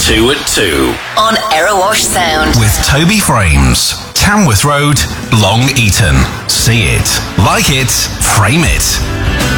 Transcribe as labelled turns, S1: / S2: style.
S1: 2 at 2
S2: on Erewash Sound
S1: with Toby Frames. Tamworth Road, Long Eaton. See it, like it, frame it.